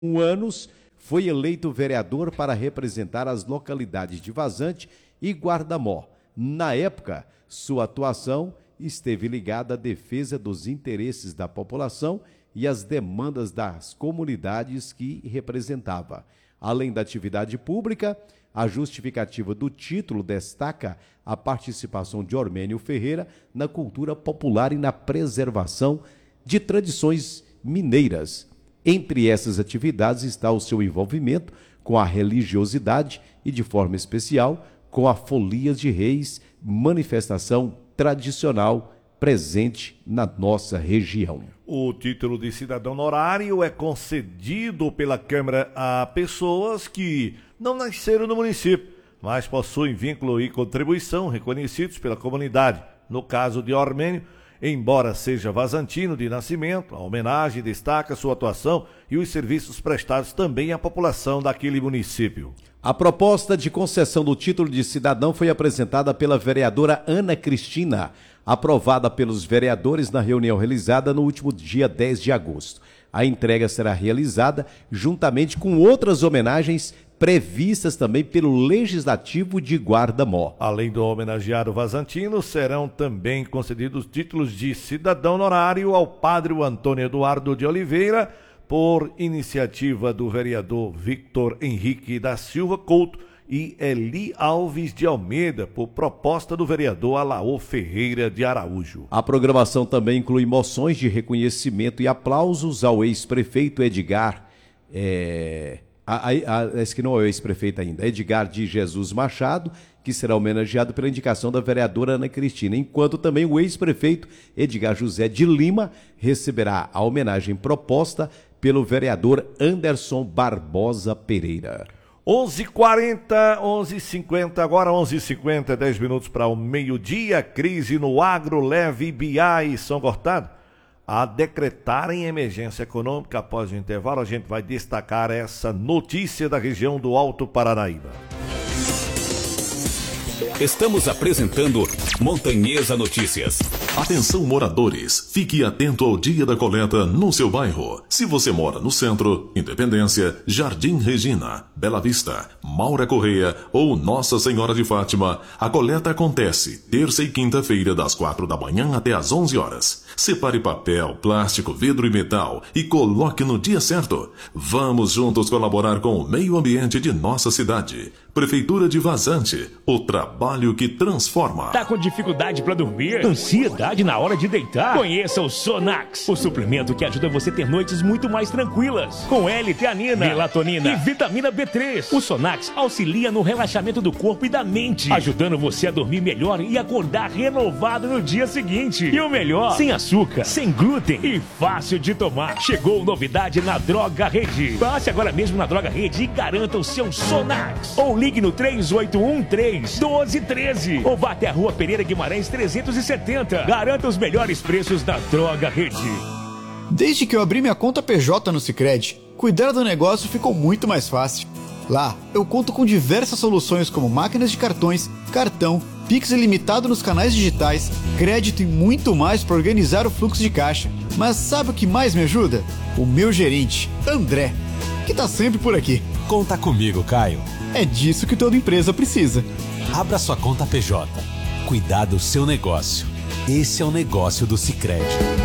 anos, foi eleito vereador para representar as localidades de Vazante e Guarda-Mó. Na época, sua atuação esteve ligada à defesa dos interesses da população e às demandas das comunidades que representava. Além da atividade pública, a justificativa do título destaca a participação de Ormênio Ferreira na cultura popular e na preservação de tradições mineiras. Entre essas atividades está o seu envolvimento com a religiosidade e, de forma especial, com a Folia de Reis, manifestação tradicional presente na nossa região. O título de cidadão honorário é concedido pela Câmara a pessoas que não nasceram no município, mas possuem vínculo e contribuição reconhecidos pela comunidade. No caso de Ormênio, embora seja vazantino de nascimento, a homenagem destaca sua atuação e os serviços prestados também à população daquele município. A proposta de concessão do título de cidadão foi apresentada pela vereadora Ana Cristina, aprovada pelos vereadores na reunião realizada no último dia 10 de agosto. A entrega será realizada juntamente com outras homenagens previstas também pelo Legislativo de Guarda-Mó. Além do homenageado vazantino, serão também concedidos títulos de cidadão honorário ao padre Antônio Eduardo de Oliveira, por iniciativa do vereador Victor Henrique da Silva Couto, e Eli Alves de Almeida, por proposta do vereador Alaô Ferreira de Araújo. A programação também inclui moções de reconhecimento e aplausos ao ex-prefeito Edgar, esse que não é o ex-prefeito ainda, Edgar de Jesus Machado, que será homenageado pela indicação da vereadora Ana Cristina, enquanto também o ex-prefeito Edgar José de Lima receberá a homenagem proposta pelo vereador Anderson Barbosa Pereira. 11h40, 11h50, agora 11h50, 10 minutos para o meio-dia. Crise no agro, Leve, Biá e São Cortado a decretarem emergência econômica. Após o intervalo, a gente vai destacar essa notícia da região do Alto Paranaíba. Estamos apresentando Montanhesa Notícias. Atenção, moradores, fique atento ao dia da coleta no seu bairro. Se você mora no centro, Independência, Jardim Regina, Bela Vista, Maura Correia ou Nossa Senhora de Fátima, a coleta acontece terça e quinta-feira das 4 da manhã até às 11 horas. Separe papel, plástico, vidro e metal e coloque no dia certo. Vamos juntos colaborar com o meio ambiente de nossa cidade. Prefeitura de Vazante, o trabalho que transforma. Tá com dificuldade para dormir? Ansiedade na hora de deitar? Conheça o Sonax, o suplemento que ajuda você a ter noites muito mais tranquilas. Com L-teanina, melatonina e vitamina B3. O Sonax auxilia no relaxamento do corpo e da mente, ajudando você a dormir melhor e acordar renovado no dia seguinte. E o melhor, sem açúcar, sem glúten e fácil de tomar. Chegou novidade na Droga Rede. Passe agora mesmo na Droga Rede e garanta o seu Sonax. Ou ligue no 3813-1213 ou vá até a Rua Pereira Guimarães 370. Garanta os melhores preços da Droga Rede. Desde que eu abri minha conta PJ no Sicredi, cuidar do negócio ficou muito mais fácil. Lá, eu conto com diversas soluções como máquinas de cartões, cartão, Pix ilimitado nos canais digitais, crédito e muito mais para organizar o fluxo de caixa. Mas sabe o que mais me ajuda? O meu gerente, André, que tá sempre por aqui. Conta comigo, Caio. É disso que toda empresa precisa. Abra sua conta PJ. Cuidar do seu negócio. Esse é o negócio do Sicredi.